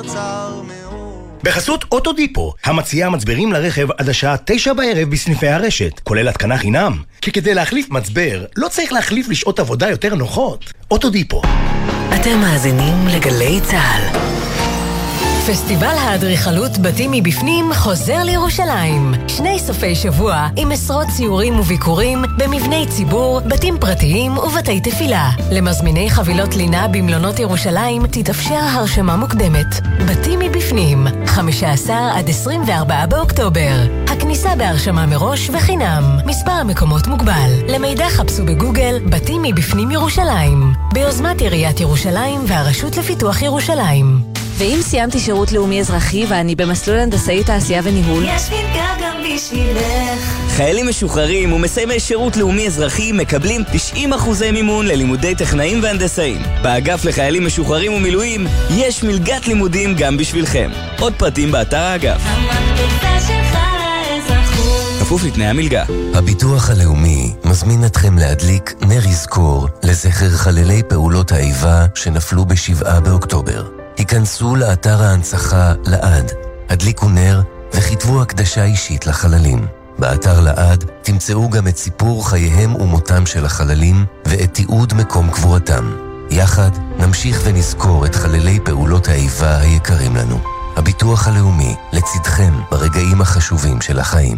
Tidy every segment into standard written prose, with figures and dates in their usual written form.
בחסות אוטודיפו, המציעה מצברים לרכב עד השעה 9 בערב בסניפי הרשת, כולל התקנה חינם. כי כדי להחליף מצבר, לא צריך להחליף לשעות עבודה יותר נוחות. אוטודיפו. אתם מאזינים לגלי צהל. פסטיבל האדריכלות בתים מבפנים חוזר לירושלים. 2 סופי שבוע עם עשרות ציורים וביקורים במבני ציבור, בתים פרטיים ובתי תפילה. למזמיני חבילות לינה במלונות ירושלים תתאפשר הרשמה מוקדמת. בתים מבפנים, 15 עד 24 באוקטובר. הכניסה בהרשמה מראש וחינם. מספר המקומות מוגבל. למידע חפשו בגוגל בתים מבפנים ירושלים. ביוזמת עיריית ירושלים והרשות לפיתוח ירושלים. ואם סיימתי שירות לאומי אזרחי ואני במסלול הנדסאי תעשייה וניהול, יש מלגה גם בשבילך. חיילים משוחררים ומסיימי שירות לאומי אזרחי מקבלים 90% מימון ללימודי טכנאים והנדסאים. באגף לחיילים משוחררים ומילואים יש מלגת לימודים גם בשבילכם. עוד פרטים באתר האגף. המקפצה שלך לאזרחות. כפוף לתנאי המלגה. הביטוח הלאומי מזמין אתכם להדליק נר יזכור לזכר חללי פעולות האיבה שנפלו ב7 באוקטובר. היכנסו לאתר ההנצחה לעד, הדליקו נר וכתבו הקדשה אישית לחללים. באתר לעד תמצאו גם את סיפור חייהם ומותם של החללים ואת תיעוד מקום קבורתם. יחד נמשיך ונזכור את חללי פעולות האיבה היקרים לנו. הביטוח הלאומי לצדכם ברגעים החשובים של החיים.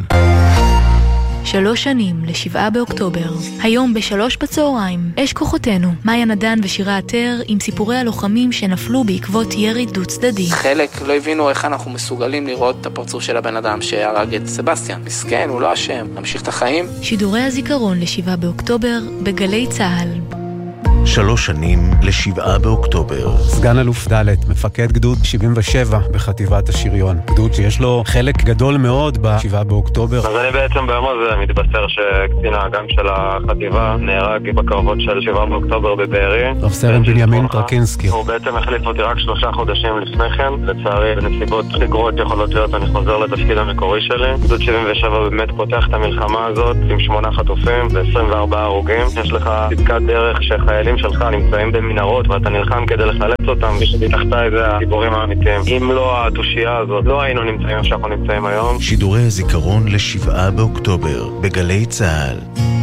3 שנים ל7 באוקטובר. היום ב3 בצהריים, אש כוחותינו, מאיה נדן ושירה עטר עם סיפורי הלוחמים שנפלו בעקבות ירי דו צדדי. חלק לא הבינו איך אנחנו מסוגלים לראות את הפרצוף של הבן אדם שהרג את סבסטיאן. מסכן, הוא לא אשם, נמשיך את החיים. שידורי הזיכרון ל7 באוקטובר בגלי צהל. 3 שנים ל7 באוקטובר. סגן אלוף ד', מפקד גדוד 77 בחטיבת השריון. גדוד שיש לו חלק גדול מאוד ב7 באוקטובר. אז אני בעצם ביום הזה מתבשר שקצין האג"ם של החטיבה נהרג בקרבות של 7 באוקטובר בבארי. רב סרן בנימין טרקינסקי. הוא בעצם החליף אותי רק 3 חודשים לפני כן. לצערי, בנסיבות הכי גרועות יכולות להיות, אני חוזר לתפקיד המקורי שלי. גדוד 77 באמת פותח את המלחמה הזאת עם 8 חטופים ו24 הרוגים. יש לך צדקת דרך שחיילים שלך נמצאים במנהרות ואתה נלחם כדי לחלץ אותם, ושתחתיי זה הגיבורים האמיתיים. אם לא התושייה הזאת, לא היינו נמצאים איפה שאנחנו נמצאים היום. שידורי הזיכרון ל7 באוקטובר בגלי צהל.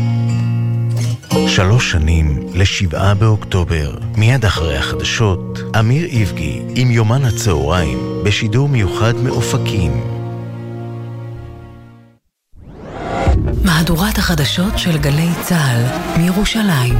3 שנים ל7 באוקטובר. מיד אחרי החדשות, אמיר איבגי עם יומן הצהריים בשידור מיוחד מאופקים. מהדורת החדשות של גלי צהל מירושלים.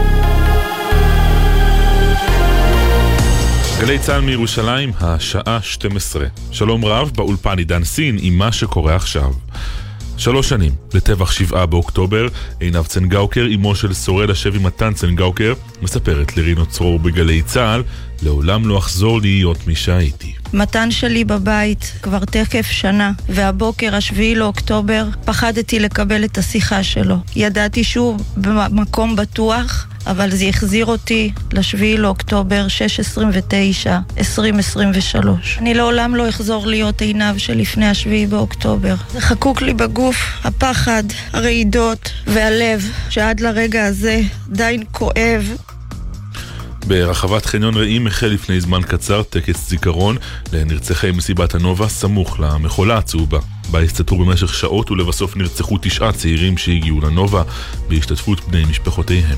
גלי צהל מירושלים, השעה 12. שלום רב, באולפן עידן סין עם מה שקורה עכשיו. 3 שנים לטבח 7 באוקטובר, עינב צנגאוקר, אמו של שורד השבי מתן צנגאוקר, מספרת לרינו צרור בגלי צהל, לעולם לא אחזור להיות מי שהייתי. מתן שלי בבית כבר תכף שנה, והבוקר 7 לאוקטובר פחדתי לקבל את השיחה שלו. ידעתי שוב במקום בטוח, אבל זה החזיר אותי ל7 לאוקטובר 6/29/2023. אני לעולם לא אחזור להיות עינב שלפני 7 באוקטובר. זה חקוק לי בגוף, הפחד, הרעידות והלב, שעד לרגע הזה די כואב. ברחבת חניון רעים החל לפני זמן קצר טקס זיכרון לנרצחי מסיבת הנובה סמוך למחולה הצהובה. בה הסתתרו במשך שעות ולבסוף נרצחו 9 צעירים שהגיעו לנובה בהשתתפות בני משפחותיהם.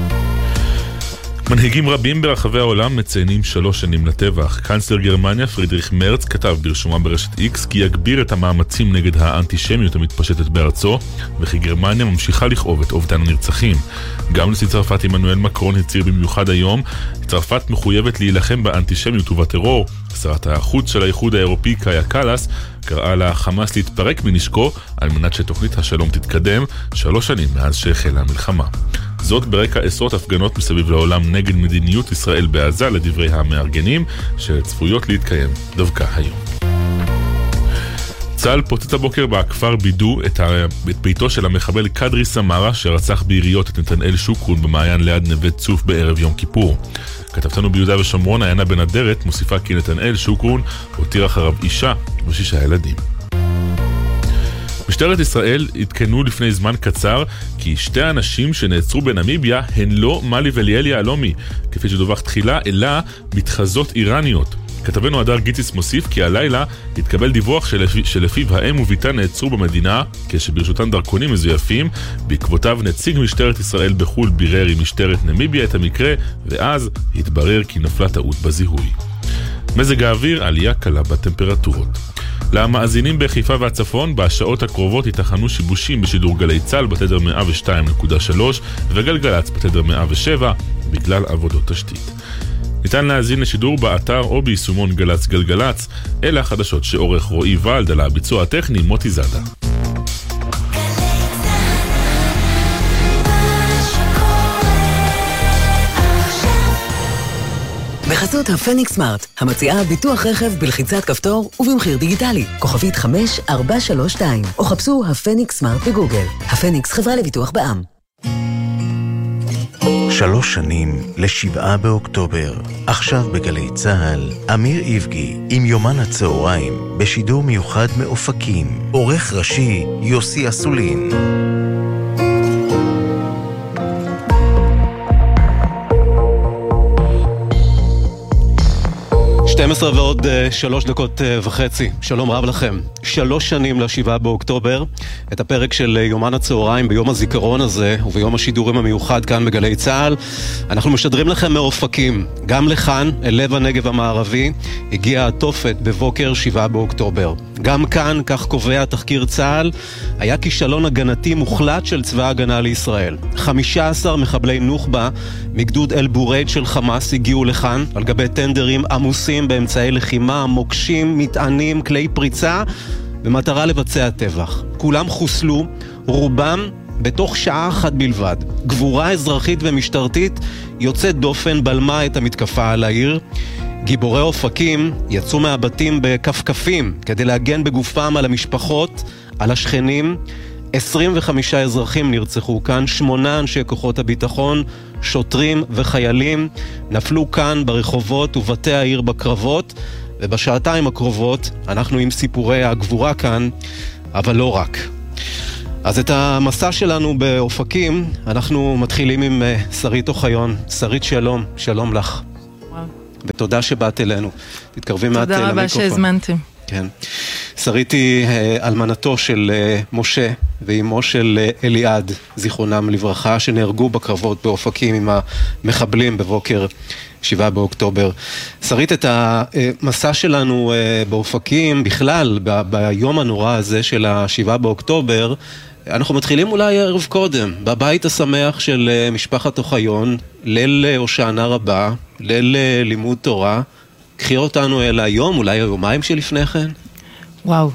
מנהיגים רבים ברחבי העולם מציינים 3 שנים לטבח. קנצלר גרמניה פרידריך מרץ כתב ברשומה ברשת איקס כי יגביר את המאמצים נגד האנטישמיות המתפשטת בארצו, וכי גרמניה ממשיכה לכאוב את אובדן הנרצחים. גם נשיא צרפת עמנואל מקרון הצהיר במיוחד היום, צרפת מחויבת להילחם באנטישמיות ובטרור. שרת החוץ של האיחוד האירופי קאיה קלאס קראה לחמאס להתפרק מנשקו על מנת שתוכנית השלום תתקדם 3 שנים מאז שהחלה המלחמה. זאת ברקע עשרות הפגנות מסביב לעולם נגד מדיניות ישראל בעזה לדברי המארגנים שצפויות להתקיים דווקא היום. צה"ל פוצץ הבוקר בכפר בידו את ביתו של המחבל קדרי סמרה שרצח ביריות את נתנאל שוקרון במעיין ליד נווה צוף בערב יום כיפור. כתבתנו ביהודה ושומרון עיינה בן אדרת מוסיפה כי נתנאל שוקרון הותיר אחריו אישה ו6 ילדים. משטרת ישראל התקנו לפני זמן קצר כי 2 אנשים שנעצרו בנמיביה הן לא מלי וליאל יהלומי, כפי שדווח תחילה, אלא מתחזות איראניות. כתבנו הדר גיציס מוסיף כי הלילה התקבל דיווח שלפיו האם וביתה נעצרו במדינה כשברשותן דרכונים מזויפים. בעקבותיו נציג משטרת ישראל בחול בירר עם משטרת נמיביה את המקרה, ואז התברר כי נפלה טעות בזיהוי. מזג האוויר, עלייה קלה בטמפרטורות. למאזינים בחיפה והצפון, בשעות הקרובות ייתכנו שיבושים בשידור גלי צהל בתדר 102.3 וגלגלץ בתדר 107 בגלל עבודות תשתית. ניתן להאזין לשידור באתר או ביישומון גלץ גלגלץ. אלה החדשות שעורך רועי ולד, על הביצוע הטכני מוטי זאדה. בחסות הפניקס סמארט, המציעה ביטוח רכב בלחיצת כפתור ובמחיר דיגיטלי. כוכבית 5432, או חפשו הפניקס סמארט בגוגל. הפניקס, חברה לביטוח בע"מ. 3 שנים ל7 באוקטובר. עכשיו בגלי צהל, אמיר איבגי עם יומן הצהריים, בשידור מיוחד מאופקים. עורך ראשי יוסי אסולין. 12 ועוד 3 דקות וחצי. שלום רב לכם. 3 שנים ל7 באוקטובר. את הפרק של יומן הצהריים ביום הזיכרון הזה וביום השידורים המיוחד כאן בגלי צהל אנחנו משדרים לכם מאופקים. גם לכאן, אל לב הנגב המערבי, הגיעה התופת בבוקר 7 באוקטובר. גם כאן, כך קובע תחקיר צהל, היה כישלון הגנתי מוחלט של צבא הגנה לישראל. 15 מחבלי נוח'בה מגדוד אל בורייד של חמאס הגיעו לכאן על גבי טנדרים עמוסים באמצעי לחימה, מוקשים, מטענים, כלי פריצה, במטרה לבצע טבח. כולם חוסלו, רובם בתוך שעה אחת בלבד. גבורה אזרחית ומשטרתית יוצאת דופן בלמה את המתקפה על העיר. גיבורי אופקים יצאו מהבתים בכפכפים כדי להגן בגופם על המשפחות, על השכנים. 25 אזרחים נרצחו כאן, 8 אנשי כוחות הביטחון, שוטרים וחיילים, נפלו כאן ברחובות ובתי העיר בקרבות, ובשעתיים הקרובות אנחנו עם סיפורי הגבורה כאן, אבל לא רק. אז את המסע שלנו באופקים אנחנו מתחילים עם שרית אוחיון. שרית, שלום, שלום לך. ותודה שבאת אלינו. תתקרבי מעט למיקרופון. תודה רבה שהזמנתם. כן. שרית היא אלמנתו של משה ואימו של אליעד, זיכרונם לברכה, שנהרגו בקרבות באופקים עם המחבלים בבוקר 7 באוקטובר. שרית, את המסע שלנו באופקים, בכלל, ביום הנורא הזה של 7 באוקטובר, אנחנו מתחילים אולי ערב קודם, בבית השמח של משפחת אוחיון, ליל הושענא רבה, ליל לימוד תורה. קחי אותנו אל היום, אולי היומיים שלפני כן. וואו,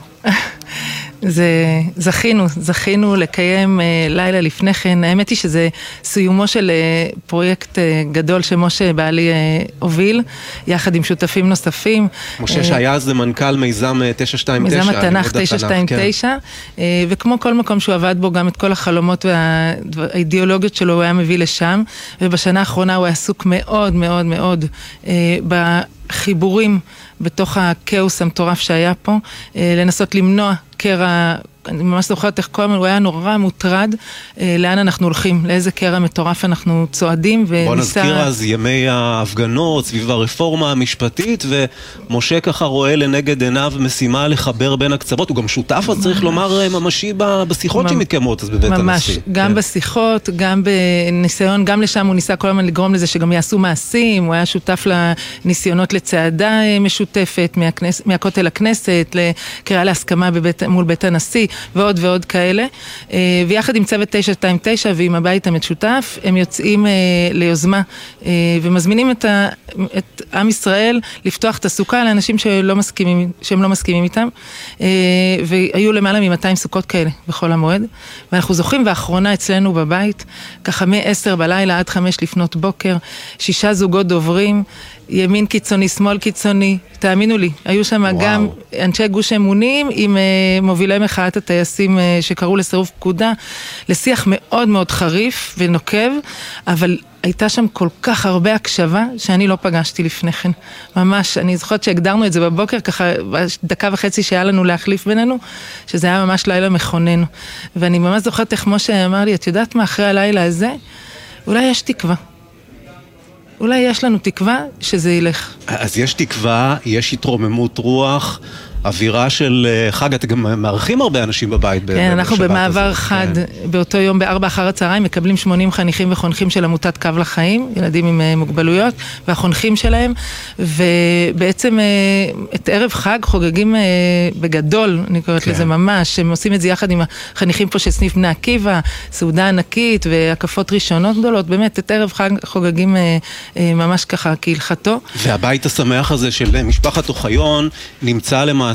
זכינו לקיים לילה לפני כן. האמת היא שזה סיומו של פרויקט גדול שמשה בעלי הוביל, יחד עם שותפים נוספים. משה שהיה אז מנכ"ל מיזם 929. מיזם התנ"ך 929, וכמו כל מקום שהוא עבד בו, גם את כל החלומות והאידיאולוגיות שלו הוא היה מביא לשם, ובשנה האחרונה הוא היה עסוק מאוד מאוד מאוד בחיבורים בתוך הכאוס המטורף שהיה פה, לנסות למנוע קרע. אני ממש זוכרת איך כל הזמן הוא היה נורא מוטרד לאן אנחנו הולכים, לאיזה קרע מטורף אנחנו צועדים. בוא נזכיר אז ימי ההפגנות סביב הרפורמה המשפטית, ומשה ככה רואה לנגד עיניו משימה לחבר בין הקצוות. הוא גם שותף, אז צריך לומר ממשי בשיחות שמתקיימות אז בבית הנשיא. ממש, גם בשיחות, גם בניסיון, גם לשם הוא ניסה כל הזמן לגרום לזה שגם יעשו מעשים. הוא היה שותף לניסיונות לצעדה משותפת מהכותל לכנסת, לקריאה להסכמה מול בית הנשיא, ועוד ועוד כאלה. ויחד עם צוות 929 ועם הבית המשותף, הם יוצאים ליוזמה ומזמינים את עם ישראל לפתוח את הסוכה לאנשים שהם לא מסכימים איתם. והיו למעלה מ-200 סוכות כאלה בכל המועד. ואנחנו זוכים, ואחרונה אצלנו בבית, ככה מ-10 בלילה עד 5 לפנות בוקר, 6 זוגות דוברים, ימין קיצוני, שמאל קיצוני, תאמינו לי, היו שם גם אנשי גוש אמונים עם מובילי מחאת הטייסים שקראו לסירוב פקודה, לשיח מאוד מאוד חריף ונוקב, אבל הייתה שם כל כך הרבה הקשבה שאני לא פגשתי לפני כן. ממש, אני זוכרת שהגדרנו את זה בבוקר, ככה דקה וחצי שהיה לנו להחליף בינינו, שזה היה ממש לילה מכונן. ואני ממש זוכרת איך משה אמר לי, את יודעת מה, אחרי הלילה הזה, אולי יש תקווה. אולי יש לנו תקווה שזה ילך. אז יש תקווה, יש התרוממות רוח, אווירה של חג, אתם גם מארחים הרבה אנשים בבית. כן, אנחנו במעבר חד, באותו יום ב-4 אחר הצהריים, מקבלים 80 חניכים וחונכים של עמותת קו לחיים, ילדים עם מוגבלויות, והחונכים שלהם, ובעצם את ערב חג חוגגים בגדול, אני קוראת לזה ממש, הם עושים את זה יחד עם החניכים פה של סניף בני עקיבא, סעודה ענקית והקפות ראשונות גדולות, באמת את ערב חג חוגגים ממש ככה כהלכתו. והבית השמח הזה של משפחת אוחיון נמצא למעשה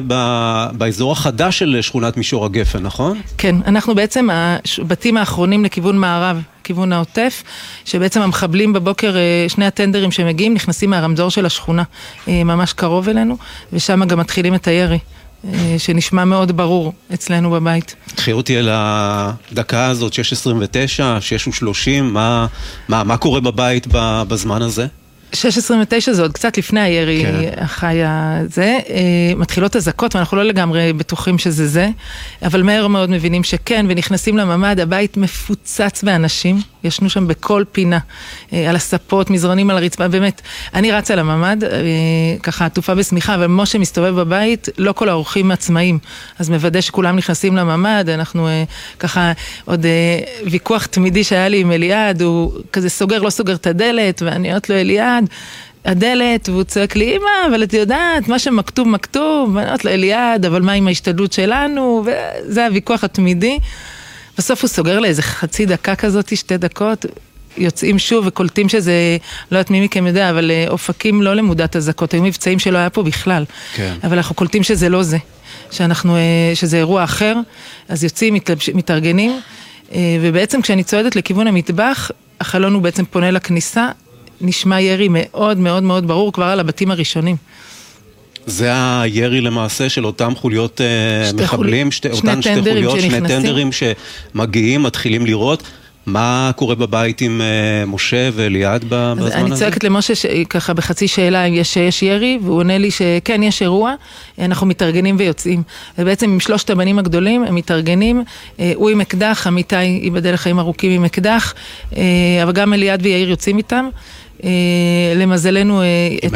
באזור החדש של שכונת מישור הגפן, נכון? כן, אנחנו בעצם הבתים האחרונים לכיוון מערב, כיוון העוטף, שבעצם המחבלים בבוקר, שני הטנדרים שמגיעים, נכנסים מהרמזור של השכונה, ממש קרוב אלינו, ושם גם מתחילים את הירי, שנשמע מאוד ברור אצלנו בבית. תחי אותי על הדקה הזאת, 6:29, 6:30, מה קורה בבית בזמן הזה? 6:29 זה עוד קצת לפני הירי החי הזה, מתחילות הזקות ואנחנו לא לגמרי בטוחים שזה זה, אבל מהר מאוד מבינים שכן, ונכנסים לממד, הבית מפוצץ באנשים, ישנו שם בכל פינה, על הספות, מזרונים על הרצפה, באמת, אני רצה לממד, ככה עטופה בשמיכה, אבל משה מסתובב בבית, לא כל האורחים עצמאים, אז מוודא שכולם נכנסים לממד, אנחנו ככה עוד ויכוח תמידי שהיה לי עם אליעד, הוא כזה סוגר, לא סוגר את הדלת, ואני אומרת לו אליעד, הדלת, והוא צועק לי, אמא, אבל את יודעת, מה שמכתוב, מכתוב, ואני אומרת לו אליעד, אבל מה עם ההשתדלות שלנו, וזה הוויכוח התמידי. בסוף הוא סוגר לאיזה חצי דקה כזאת, 2 דקות, יוצאים שוב וקולטים שזה, לא יודעת מי מכם יודע, אבל אופקים לא למודת הזקות, היו מבצעים שלא היה פה בכלל. כן. אבל אנחנו קולטים שזה לא זה, שזה אירוע אחר, אז יוצאים, מתארגנים, ובעצם כשאני צועדת לכיוון המטבח, החלון הוא בעצם פונה לכניסה, נשמע ירי מאוד מאוד מאוד ברור כבר על הבתים הראשונים. זה הירי למעשה של אותם חוליות מחבלים, אותן 2 חוליות, 2 טנדרים שמגיעים, מתחילים לראות. מה קורה בבית עם משה ואליעד בזמן הזה? אני צועקת למשה ככה בחצי שאלה אם יש ירי, והוא עונה לי שכן, יש אירוע, אנחנו מתארגנים ויוצאים. ובעצם עם 3 הבנים הגדולים, הם מתארגנים, הוא עם אקדח, עמיתי ייבדל לחיים ארוכים עם אקדח, אבל גם אליעד ויאיר יוצאים איתם. למזלנו